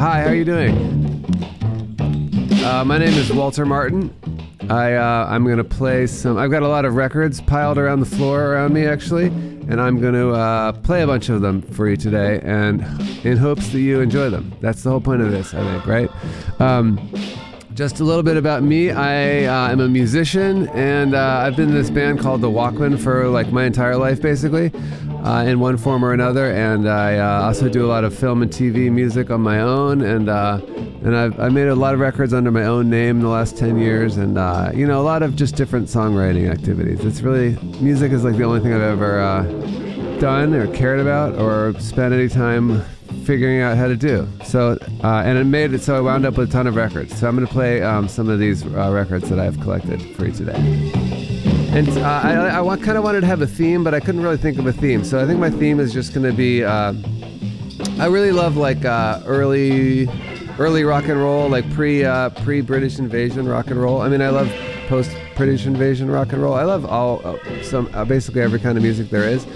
Hi, how are you doing? My name is Walter Martin. I'm going to play some... I've got a lot of records piled around the floor around me, actually, and I'm going to play a bunch of them for you today, and in hopes that you enjoy them. That's the whole point of this, I think, right? Just a little bit about me. I am a musician, and I've been in this band called The Walkmen for like my entire life, basically, in one form or another. And I also do a lot of film and TV music on my own, and I've made a lot of records under my own name in the last 10 years, and you know, a lot of just different songwriting activities. It's really, music is like the only thing I've ever done or cared about or spent any time figuring out how to do. So, and it made it so I wound up with a ton of records. So I'm going to play some of these records that I've collected for you today. And I kind of wanted to have a theme, but I couldn't really think of a theme. So I think my theme is just going to be, I really love like early rock and roll, like pre-British invasion rock and roll. I mean, I love post-British invasion rock and roll. I love basically every kind of music there is.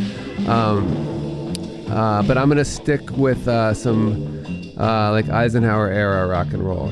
But I'm going to stick with some like Eisenhower era rock and roll.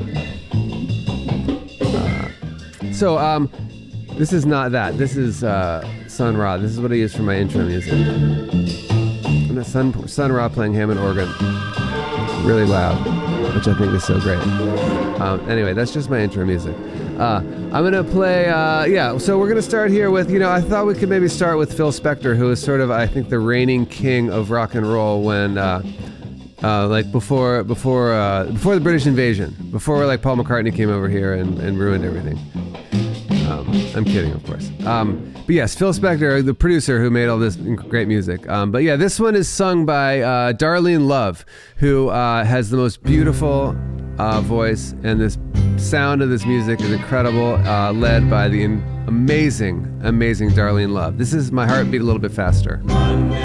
So this is not that. This is Sun Ra. This is what I use for my intro music. And that's Sun Ra playing Hammond organ. Really loud, which I think is so great. Anyway, that's just my intro music. I'm going to play, so we're going to start here with, you know, I thought we could maybe start with Phil Spector, who is sort of, I think, the reigning king of rock and roll when, like before the British invasion, before like Paul McCartney came over here and ruined everything. I'm kidding, of course. But yes, Phil Spector, the producer who made all this great music. But yeah, this one is sung by Darlene Love, who has the most beautiful voice, and this sound of this music is incredible, led by the amazing Darlene Love. This is My Heart Beat a Little Bit Faster.